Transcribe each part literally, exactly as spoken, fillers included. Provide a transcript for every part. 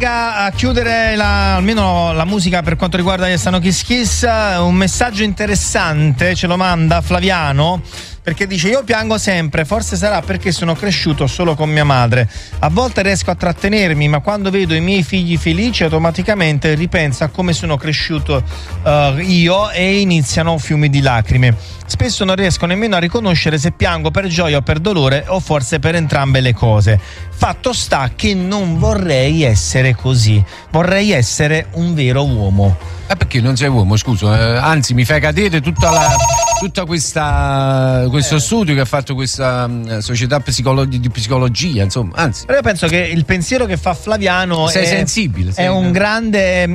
musica a chiudere la, almeno la musica per quanto riguarda gli Stano Kiss Kiss. Un messaggio interessante ce lo manda Flaviano, perché dice: io piango sempre, forse sarà perché sono cresciuto solo con mia madre, a volte riesco a trattenermi, ma quando vedo i miei figli felici automaticamente ripenso a come sono cresciuto uh, io e iniziano fiumi di lacrime. Spesso non riesco nemmeno a riconoscere se piango per gioia o per dolore, o forse per entrambe le cose. Fatto sta che non vorrei essere così, vorrei essere un vero uomo. Eh, perché non sei uomo, scusa, eh, anzi mi fai cadere tutta la tutta questa questo eh. studio che ha fatto questa um, società psicolo- di psicologia, insomma, anzi. Però io penso che il pensiero che fa Flaviano sei è sensibile, sei è un grande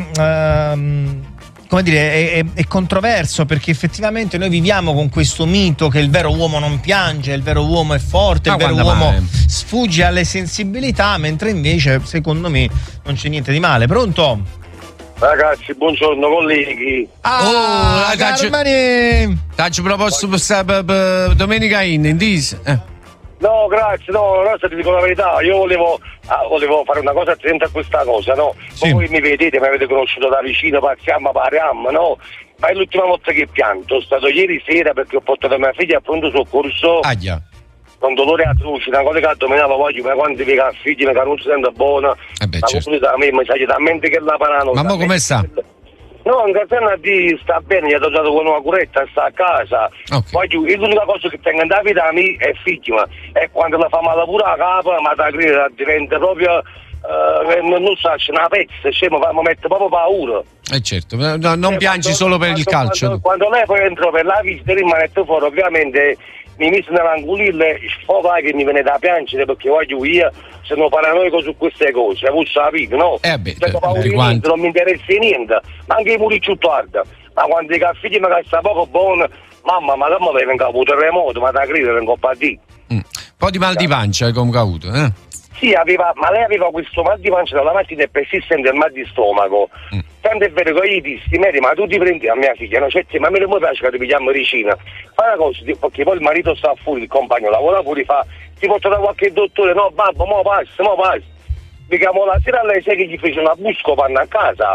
uh, come dire, è, è, è controverso, perché effettivamente noi viviamo con questo mito che il vero uomo non piange, il vero uomo è forte, Ma il vero guarda, uomo ma... sfugge alle sensibilità, mentre invece secondo me non c'è niente di male. Pronto? Ragazzi, buongiorno colleghi. Ah, oh, Carmani! T'ho proposto per stare per domenica in Indis. Eh. No, grazie, no, no, ti dico la verità, io volevo, ah, volevo fare una cosa attenta a questa cosa, no? Sì. Voi mi vedete, mi avete conosciuto da vicino, passiamo, pariamo, no? Ma è l'ultima volta che pianto, è stato ieri sera perché ho portato mia figlia a pronto soccorso. Ah, già. Con dolore atroce, una cosa che addominava voglio, ma quando vi ha figli, mi non si sente buona, eh beh, ma certo. da me mi sa talmente che la panano. Ma mo come sta? No, in casa di sta bene, gli ha dato con una curetta, sta a casa. Okay. Poi l'unica cosa che tengo in da vita a me è figlia, è quando la fa male pure a capo, ma da crede diventa proprio uh, non so, c'è una pezza, cioè, mi mette proprio paura. Eh certo, no, non eh, piangi quando, solo per quando, il calcio. Quando, quando lei poi entrò per la visita rimanette fuori, ovviamente mi mise nell'angolillo e sfoga che mi viene da piangere, perché voglio io sono paranoico su queste cose, hai avuto capito, no? Eh beh, Tengo paura di niente, non mi interessa niente, ma anche i muricci tardi, ma quando i figli mi sta poco buono, mamma, ma come avevo un capo terremoto, ma da credere un po' a di. Mm. Un po' di mal di pancia come ha avuto, eh? Sì, aveva, ma lei aveva questo mal di pancia dalla mattina e persistente il mal di stomaco. Mm. Tanto è vero che io dissi, Mary, ma tu ti prendi a mia figlia, no? Cioè, ma me ne vuoi piace che ti pigliamo vicina? Fa una cosa, perché poi il marito sta fuori, il compagno lavora fuori, fa, ti porta da qualche dottore, no, babbo, mo passa, mo passa. Mi chiamo la sera alle sei che gli fece una buscopanna a casa.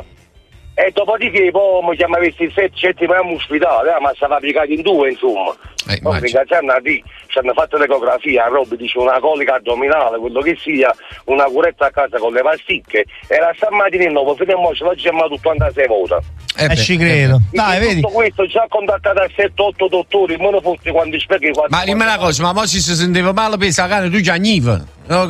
E dopodiché poi mi chiama questi sette settimane ospitale, eh, ma stava piegato in due, insomma. Eh, poi ringraziando a Dio, ci hanno fatto l'ecografia, a Robby dice una colica addominale, quello che sia, una curetta a casa con le pasticche, e la stamattina dopo fino a mo' ce l'ho chiamato ottantasei volte. Eh, eh ci credo. Eh, Dai, vedi. Tutto questo già contattato a sette otto dottori, non fosse quando spieghi quando. Ma dimmi una cosa, ma mo si sentiva male per sta cane, tu già agniva. No,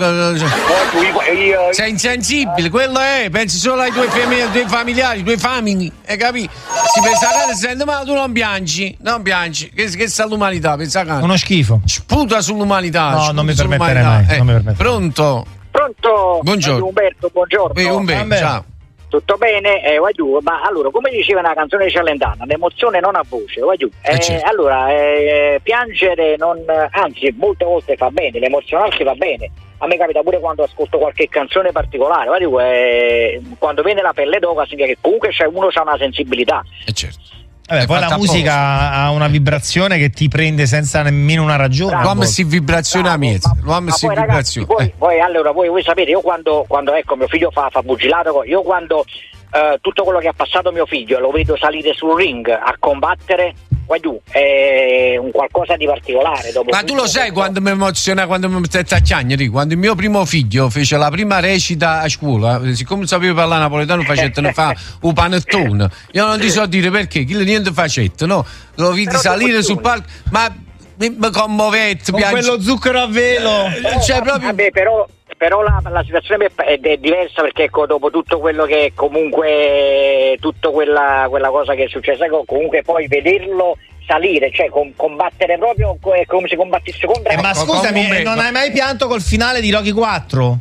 sei insensibile, quello è, pensi solo ai tuoi, fami- ai tuoi familiari, ai tuoi famigli, hai capito? Si pensa che si sente male, tu non piangi, non piangi, che, che sta l'umanità, pensa che uno schifo. Sputa sull'umanità. No, sputa non mi permetterei mai. Eh, non mi permetterei. Pronto? Pronto? Buongiorno. Umberto, buongiorno. Eh, Umberto, ciao. Tutto bene? Eh, vai giù. Ma allora, come diceva una canzone di Celentano, l'emozione non ha voce, vai giù. Eh, eh, certo. Allora, eh, piangere non, anzi, molte volte fa bene, l'emozionarsi va bene. A me capita pure quando ascolto qualche canzone particolare, vai giù, eh, quando viene la pelle d'oca significa che comunque c'è, uno ha una sensibilità. Eh certo. Vabbè, poi la musica ha una vibrazione che ti prende senza nemmeno una ragione. L'uomo si vibraziona a mezzo. L'uomo si vibraziona. Voi, eh. voi, allora, voi, voi sapete, io quando, quando ecco mio figlio fa, fa pugilato, io quando eh, tutto quello che ha passato mio figlio lo vedo salire sul ring a combattere, qua giù, è un qualcosa di particolare. Dopo Ma tu lo sai quando mi emoziona, quando mi mettete a chiagnere, quando il mio primo figlio fece la prima recita a scuola, siccome sapevo parlare napoletano facettene fa un panettone, io non ti so dire perché, chi niente facette, no? Lo vidi salire sul palco, ma mi, mi commovette, con piange... quello zucchero a velo, eh, cioè proprio... Vabbè, però però la, la situazione è, è diversa, perché ecco, dopo tutto quello che comunque tutta quella, quella cosa che è successa, comunque poi vederlo salire, cioè com- combattere proprio è come se combattesse contro. Eh, ma scusami, eh, non hai mai pianto col finale di Rocky quattro?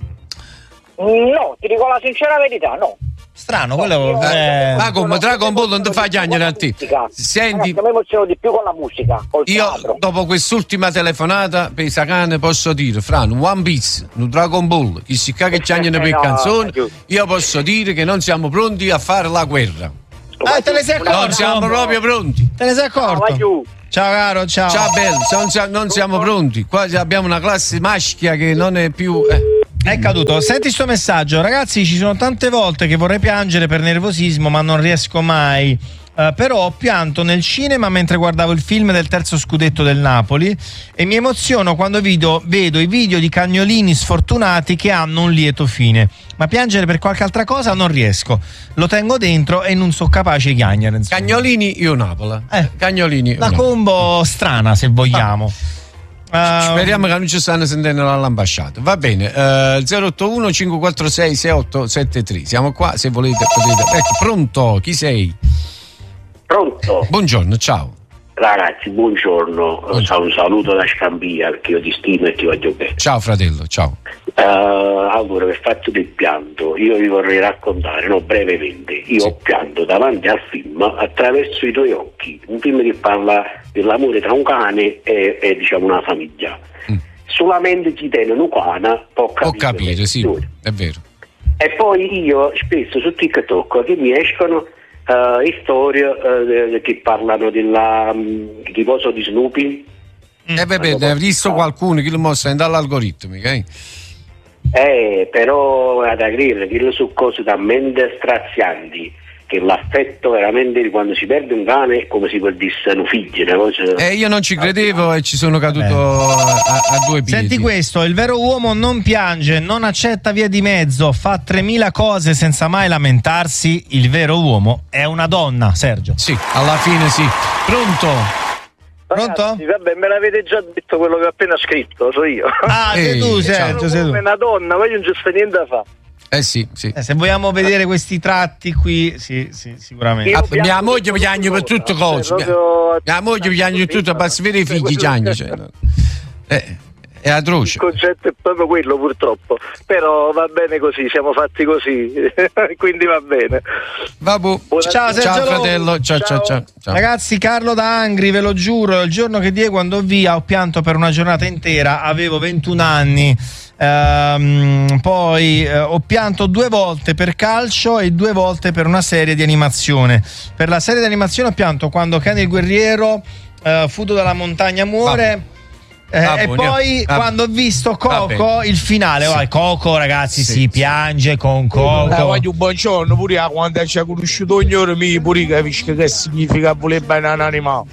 No, ti dico la sincera verità, no. Strano, quello eh, ma come Dragon Ball non ti fa chiagnere a te. Senti, io mi emoziono di più con la musica, col io teatro. Dopo quest'ultima telefonata per Sacane posso dire, fra un One Piece, un Dragon Ball, chi si caga che chiagnano per no, canzoni, io posso dire che non siamo pronti a fare la guerra. Ah, te ne sei accorto? Non siamo proprio pronti. Te ne sei accorto? No, ciao caro, ciao. Ciao bello, non siamo, non siamo pronti. Qua abbiamo una classe maschia che non è più... Eh. È caduto. Senti sto messaggio: ragazzi, ci sono tante volte che vorrei piangere per nervosismo, ma non riesco mai. Uh, però ho pianto nel cinema mentre guardavo il film del terzo scudetto del Napoli e mi emoziono quando vedo, vedo i video di cagnolini sfortunati che hanno un lieto fine. Ma piangere per qualche altra cosa non riesco. Lo tengo dentro e non sono capace di piangere. Insomma. Cagnolini, io Napoli. Eh, Cagnolini. una combo strana, se vogliamo. Ah. Uh, Speriamo che non ci stanno sentendo all'ambasciata. Va bene, uh, zero otto uno cinque quattro sei sei otto sette tre. Siamo qua, se volete potete. Ecco, pronto, chi sei? Pronto? Buongiorno, ciao. Ragazzi, buongiorno. buongiorno. Un saluto da Scampia perché io ti stimo e ti voglio bene. Ciao fratello, ciao. Uh, allora, per fatto del pianto, io vi vorrei raccontare, no, brevemente. Io sì. ho pianto davanti al film Attraverso i tuoi occhi, un film che parla dell'amore tra un cane e, e diciamo una famiglia. Mm. Solamente chi tiene un cane può capire. Può capire, sì, è vero. E poi io spesso su TikTok che mi escono Uh, storie uh, che parlano del um, riposo di Snoopy. Mm. Eh beh, hai visto qualcuno che lo mostra dall'algoritmo, eh? Eh, però ad agire, dirlo su cose talmente strazianti che l'affetto veramente quando si perde un cane è come si perdesse un figlio, una cosa... Eh, io non ci credevo e ci sono caduto eh. a, a due piedi. Senti questo: il vero uomo non piange, non accetta via di mezzo, fa tremila cose senza mai lamentarsi. Il vero uomo è una donna, Sergio. Sì, alla fine sì. Pronto? Pronto? Ragazzi, vabbè, me l'avete già detto quello che ho appena scritto, so io. Ah, sei tu, Sergio, sei tu. È una donna, ma io non c'è niente da fare. Eh sì, sì. Eh, se vogliamo vedere questi tratti qui, sì, sì, sicuramente. Ah, mia moglie piange per tutte cose. Mia, mia moglie piange per tutto, basta vedere i figli piange. Cioè, eh, è atroce. Il concetto è proprio quello, purtroppo. Però va bene così, siamo fatti così. Quindi va bene. Vabbè. Ciao, Sergio. Ciao fratello, ciao, ciao, ciao, ciao. Ragazzi, Carlo da Angri, ve lo giuro, il giorno che Diego andò via ho pianto per una giornata intera, avevo ventuno anni. Ehm, poi eh, ho pianto due volte per calcio e due volte per una serie di animazione. Per la serie di animazione ho pianto quando Ken il guerriero, eh, Fudo dalla montagna muore. Eh, ah, e buono. poi ah, quando ho visto Coco, il finale, sì. oh, Coco, ragazzi, sì, si sì. piange con Coco. Eh, voglio un buongiorno pure a quando ci ha conosciuto ognuno mi pure capisco che significa voler bene un animale.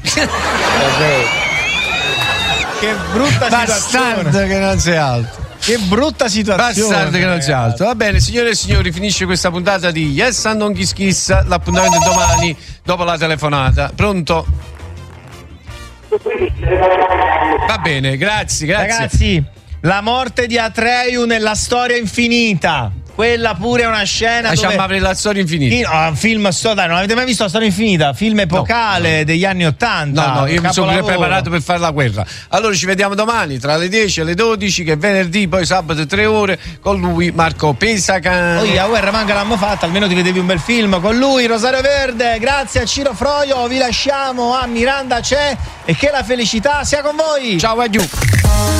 Che brutta Bastardo situazione. che non sei alto. Che brutta situazione. Bastardo che non sei alto. Va bene, signore e signori, finisce questa puntata di Yes and Non Kiss Kiss. L'appuntamento è domani dopo la telefonata. Pronto? Va bene, grazie, grazie. Ragazzi, la morte di Atreyu nella storia infinita. Quella pure è una scena Lasciamo dove... aprire la storia infinita. No, un film, sto, dai, non avete mai visto la storia infinita? Film epocale no, no. degli anni ottanta. No, no, io mi sono capolavoro. preparato per fare la guerra. Allora ci vediamo domani tra le dieci e le dodici, che è venerdì, poi sabato tre ore, con lui Marco Pesacan. Poi la guerra manca l'hanno fatta, almeno ti vedevi un bel film con lui, Rosario Verde. Grazie a Ciro Froio, vi lasciamo a Miranda C'è e che la felicità sia con voi. Ciao, adieu.